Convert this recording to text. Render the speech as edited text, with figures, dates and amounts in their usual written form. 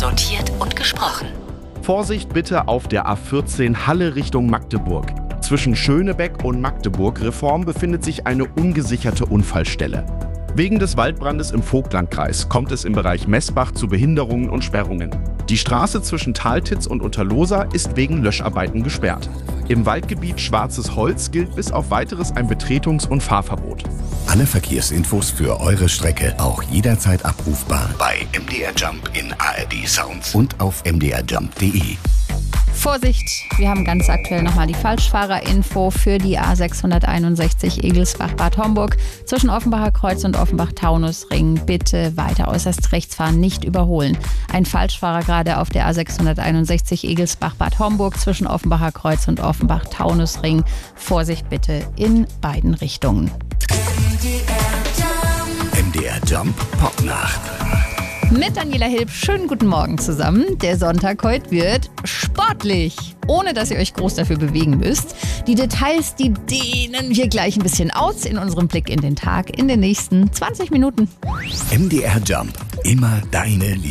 sortiert und gesprochen. Vorsicht bitte auf der A14 Halle Richtung Magdeburg. Zwischen Schönebeck und Magdeburg-Reform befindet sich eine ungesicherte Unfallstelle. Wegen des Waldbrandes im Vogtlandkreis kommt es im Bereich Messbach zu Behinderungen und Sperrungen. Die Straße zwischen Taltitz und Unterlosa ist wegen Löscharbeiten gesperrt. Im Waldgebiet Schwarzes Holz gilt bis auf Weiteres ein Betretungs- und Fahrverbot. Alle Verkehrsinfos für eure Strecke auch jederzeit abrufbar bei MDR Jump in ARD Sounds und auf mdrjump.de. Vorsicht, wir haben ganz aktuell nochmal die Falschfahrerinfo für die A661 Egelsbach-Bad Homburg zwischen Offenbacher Kreuz und Offenbach-Taunusring. Bitte weiter äußerst rechts fahren, nicht überholen. Ein Falschfahrer gerade auf der A661 Egelsbach-Bad Homburg zwischen Offenbacher Kreuz und Offenbach-Taunusring. Vorsicht bitte in beiden Richtungen. MDR Jump Popnacht. Mit Daniela Hilb, schönen guten Morgen zusammen. Der Sonntag heute wird sportlich, ohne dass ihr euch groß dafür bewegen müsst. Die Details, die dehnen wir gleich ein bisschen aus in unserem Blick in den Tag in den nächsten 20 Minuten. MDR Jump, immer deine